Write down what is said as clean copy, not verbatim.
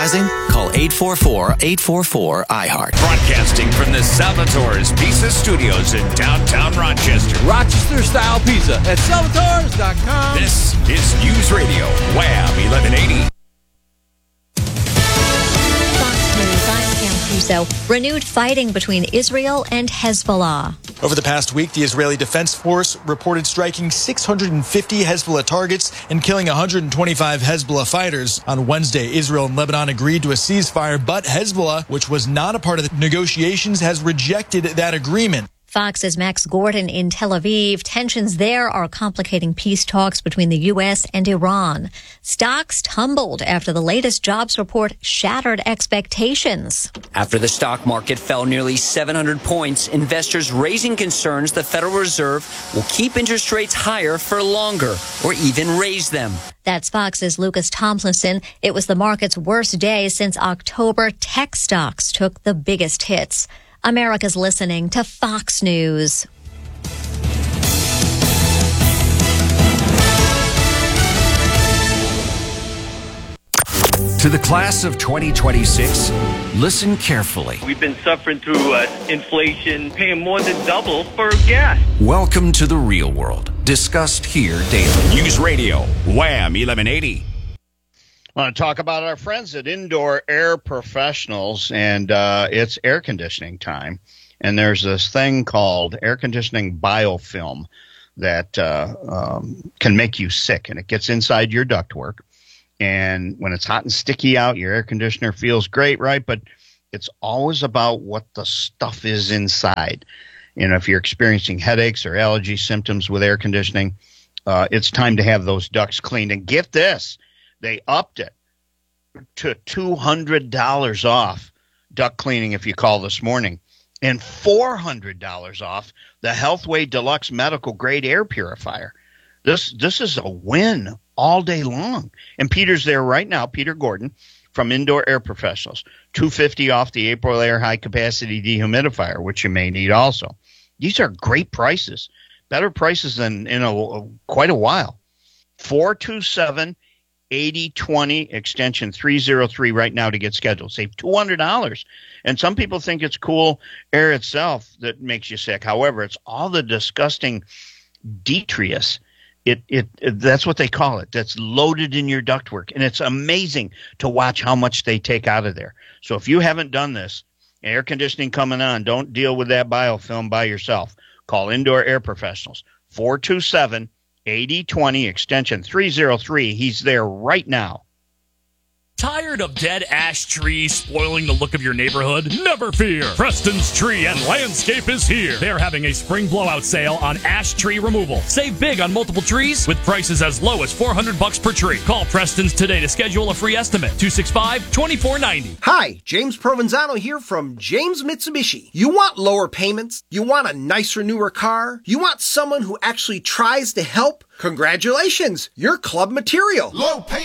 Call 844-844-IHEART. Broadcasting from the Salvatore's Pizza Studios in downtown Rochester. Rochester-style pizza at salvatores.com. This is News Radio, Wham 1180. Fox News, I'm Pam Puso. Renewed fighting between Israel and Hezbollah. Over the past week, the Israeli Defense Force reported striking 650 Hezbollah targets and killing 125 Hezbollah fighters. On Wednesday, Israel and Lebanon agreed to a ceasefire, but Hezbollah, which was not a part of the negotiations, has rejected that agreement. Fox's Max Gordon in Tel Aviv. Tensions there are complicating peace talks between the U.S. and Iran. Stocks tumbled after the latest jobs report shattered expectations. After the stock market fell nearly 700 points, investors raising concerns the Federal Reserve will keep interest rates higher for longer or even raise them. That's Fox's Lucas Tomlinson. It was the market's worst day since October. Tech stocks took the biggest hits. America's listening to Fox News. To the class of 2026, listen carefully. We've been suffering through inflation, paying more than double for gas. Welcome to the real world, discussed here daily. News Radio, Wham 1180. I want to talk about our friends at Indoor Air Professionals, and it's air conditioning time. And there's this thing called air conditioning biofilm that can make you sick, and it gets inside your ductwork. And when it's hot and sticky out, your air conditioner feels great, right? But it's always about what the stuff is inside. You know, if you're experiencing headaches or allergy symptoms with air conditioning, it's time to have those ducts cleaned. And get this. They upped it to $200 off duct cleaning if you call this morning, and $400 off the Healthway Deluxe Medical Grade Air Purifier. This is a win all day long. And Peter's there right now, Peter Gordon from Indoor Air Professionals. $250 off the April Air High Capacity Dehumidifier, which you may need also. These are great prices, better prices than in quite a while. 427-8020 extension 303 right now to get scheduled. Save $200. And some people think it's cool air itself that makes you sick. However, it's all the disgusting detritus. That's what they call it. That's loaded in your ductwork. And it's amazing to watch how much they take out of there. So if you haven't done this, air conditioning coming on, don't deal with that biofilm by yourself. Call Indoor Air Professionals. 427-8020 extension 303. He's there right now. Tired of dead ash trees spoiling the look of your neighborhood? Never fear! Preston's Tree and Landscape is here. They're having a spring blowout sale on ash tree removal. Save big on multiple trees with prices as low as $400 per tree. Call Preston's today to schedule a free estimate. 265-2490. Hi, James Provenzano here from James Mitsubishi. You want lower payments? You want a nicer, newer car? You want someone who actually tries to help? Congratulations, you're club material. Low payment.